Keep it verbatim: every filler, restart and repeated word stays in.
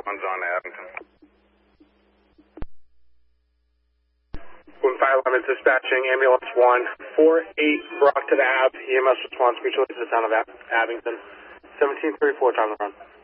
one's on Abington. One five eleven dispatching ambulance one four eight brought to the Ab. E M S response mutually to the town of Ab Abington. seventeen thirty-four time to run.